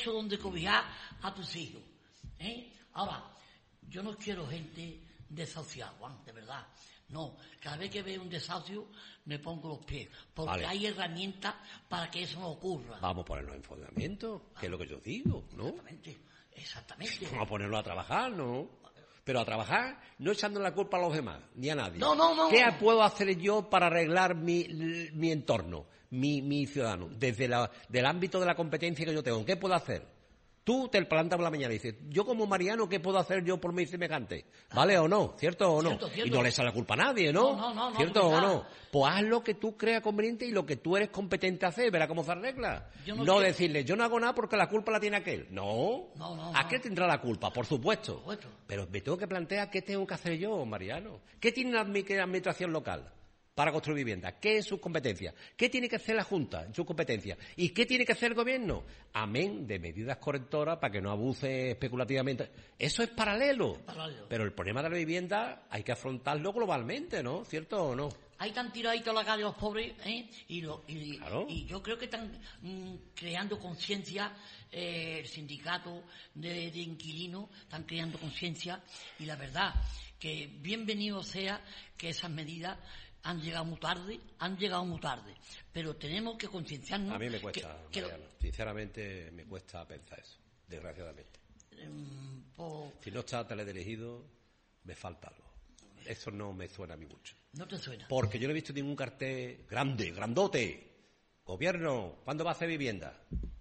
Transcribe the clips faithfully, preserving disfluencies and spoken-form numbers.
techo donde cobijar a tus hijos. ¿eh? Ahora, yo no quiero gente desahuciada, Juan, de verdad. No, cada vez que veo un desahucio me pongo los pies, porque vale. hay herramientas para que eso no ocurra. Vamos a ponernos en funcionamiento, que es lo que yo digo, ¿no? Exactamente, exactamente. Vamos a ponerlo a trabajar, ¿no? Pero a trabajar, no echando la culpa a los demás, ni a nadie. No, no, no. ¿Qué puedo hacer yo para arreglar mi, mi entorno, mi, mi ciudadano, desde la, del ámbito de la competencia que yo tengo? ¿Qué puedo hacer? Tú te plantas por la mañana y dices, yo como Mariano, ¿qué puedo hacer yo por mi semejante? ¿Vale o no? ¿Cierto o no? Cierto, cierto. Y no le echa la culpa a nadie, ¿no? No, no, no, ¿Cierto no, o no? Pues haz lo que tú creas conveniente y lo que tú eres competente a hacer, verá cómo se arregla. Yo no no quiero... decirle, yo no hago nada porque la culpa la tiene aquel. No. No, no, ¿A qué tendrá la culpa? Por supuesto. Por supuesto. Pero me tengo que plantear qué tengo que hacer yo, Mariano. ¿Qué tiene la administración local para construir viviendas? ¿Qué es su competencia? ¿Qué tiene que hacer la Junta en su competencia? ¿Y qué tiene que hacer el Gobierno? Amén de medidas correctoras para que no abuse especulativamente. Eso es paralelo. Es paralelo. Pero el problema de la vivienda hay que afrontarlo globalmente, ¿no? ¿Cierto o no? Ahí están tiraditos a la calle los pobres, ¿eh? Y, lo, y, claro. y yo creo que están mm, creando conciencia, eh, el sindicato de, de inquilinos están creando conciencia, y la verdad que bienvenido sea que esas medidas han llegado muy tarde, han llegado muy tarde, pero tenemos que concienciarnos. A mí me cuesta, que, Mariano, que sinceramente me cuesta pensar eso, desgraciadamente. Um, por... Si no está teledirigido, me falta algo. Eso no me suena a mí mucho. ¿No te suena? Porque yo no he visto ningún cartel grande, grandote. Gobierno, ¿cuándo va a hacer vivienda?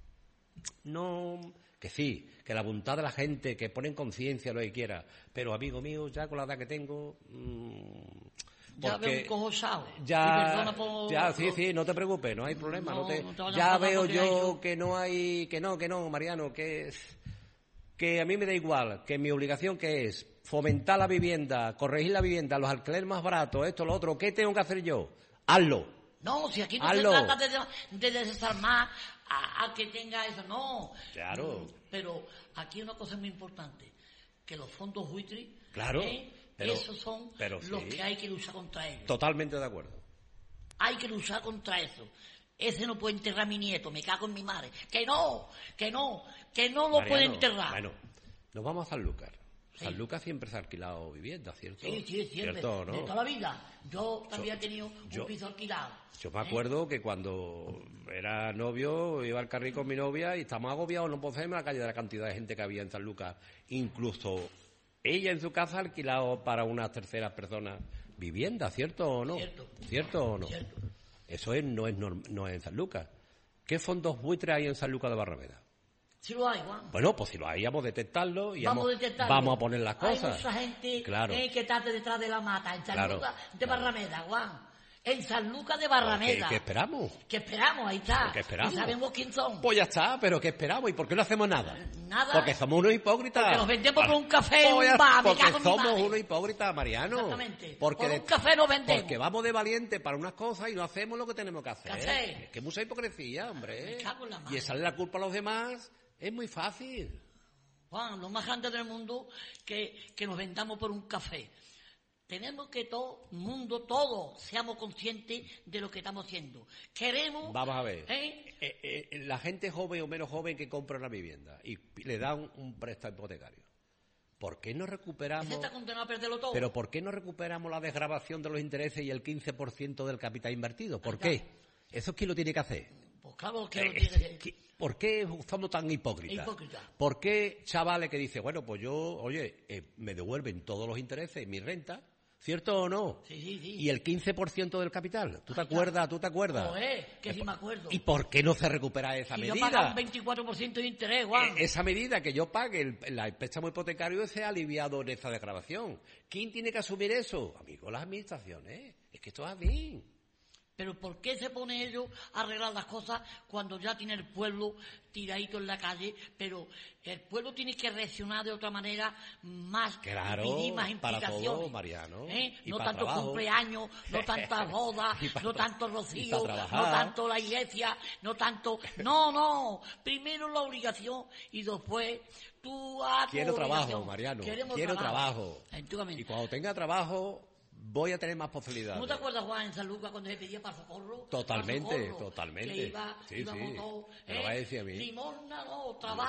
No, que sí, que la voluntad de la gente, que pone en conciencia lo que quiera. Pero, amigo mío, ya con la edad que tengo... Mmm, ya veo un cojo sao. Ya, por... ya, sí, sí, no te preocupes, no hay problema. No, no te, no te ya veo yo hecho. que no hay, que no, que no, Mariano, que, que a mí me da igual, que mi obligación que es fomentar la vivienda, corregir la vivienda, los alquileres más baratos, esto, lo otro. ¿Qué tengo que hacer yo? Hazlo. No, si aquí no Hazlo. se trata de, de desarmar a, a que tenga eso, no. Claro. Pero aquí hay una cosa muy importante, que los fondos buitres, claro, ¿eh? pero, esos son pero los sí. que hay que luchar contra ellos. Totalmente de acuerdo. Hay que luchar contra eso. Ese no puede enterrar a mi nieto, me cago en mi madre. Que no, que no, que no lo Mariano, puede enterrar. Bueno, nos vamos a Sanlúcar. Sí. Sanlúcar siempre se ha alquilado vivienda, ¿cierto? Sí, sí, siempre. ¿Cierto, no? De toda la vida. Yo también yo, he tenido yo, un piso alquilado. Yo me acuerdo ¿eh? que cuando era novio, iba al carril con mi novia y estábamos agobiados, no podemos irme a la calle de la cantidad de gente que había en Sanlúcar. Incluso ella en su casa ha alquilado para unas terceras personas vivienda, ¿cierto o no? Cierto. ¿Cierto o no? Cierto. Eso es, no, es norm, no es en Sanlúcar. ¿Qué fondos buitres hay en Sanlúcar de Barrameda? Si lo hay, Juan. Bueno, pues si lo hay, vamos a detectarlo y vamos, vamos, a, detectarlo. vamos a poner las cosas. Hay mucha gente claro. eh, que está detrás de la mata, en Sanlúcar claro, de claro. Barrameda, Juan. En Sanlúcar de Barrameda. ¿Qué, ¿Qué esperamos? ¿Qué esperamos? Ahí está. ¿Qué esperamos? Y sabemos quién son. Pues ya está, pero ¿qué esperamos? ¿Y por qué no hacemos nada? Nada. Porque somos unos hipócritas. Porque nos vendemos por un café en pues un bar, me Porque cago en mi somos madre. unos hipócritas, Mariano. Exactamente. Porque por de, un café nos vendemos. Porque vamos de valiente para unas cosas y no hacemos lo que tenemos que hacer. ¿Qué hacer? Es que es mucha hipocresía, hombre. Me cago en la madre. Y echarle la culpa a los demás es muy fácil. Juan, lo más grande del mundo que, que nos vendamos por un café. Tenemos que todo el mundo, todos, seamos conscientes de lo que estamos haciendo. Queremos... Vamos a ver. ¿eh? Eh, eh, la gente joven o menos joven que compra una vivienda y le dan un préstamo hipotecario. ¿Por qué no recuperamos... Ese está condenado a perderlo todo. Pero ¿por qué no recuperamos la desgravación de los intereses y el quince por ciento del capital invertido? ¿Por qué? ¿Eso quién lo tiene que hacer? Pues claro que lo Eh, tiene que... ¿Por qué somos tan hipócritas? Hipócrita. ¿Por qué chavales que dicen, bueno, pues yo, oye, eh, me devuelven todos los intereses, mi renta, ¿cierto o no? Sí, sí, sí. Y el quince por ciento del capital. ¿Tú te Ahí acuerdas? está. ¿Tú te acuerdas? Joder, que sí me acuerdo. ¿Y por qué no se recupera esa y medida? yo pago un veinticuatro por ciento de interés, Juan. Eh, esa medida que yo pague el, el préstamo hipotecario sea aliviado en esa desgravación. ¿Quién tiene que asumir eso? Amigo, las administraciones. Es que esto es así. Pero ¿por qué se pone ellos a arreglar las cosas cuando ya tiene el pueblo tiradito en la calle? Pero el pueblo tiene que reaccionar de otra manera, más claro, pedir más implicaciones. para todo, Mariano. ¿Eh? Y No para tanto trabajo. cumpleaños, no tantas bodas, para, no tanto y rocío, para no trabajar. tanto la iglesia, no tanto... No, no. Primero la obligación y después tú a tu Quiero obligación. trabajo, Mariano. Queremos Quiero trabajo. trabajo. Y cuando tenga trabajo... voy a tener más posibilidades. ¿No te acuerdas, Juan, en San Lucas cuando se pedía para socorro? Totalmente, para socorro, totalmente. Que iba, sí, iba sí. con todo, Me lo ¿eh? va a decir a mí. Limosna no, trabajo.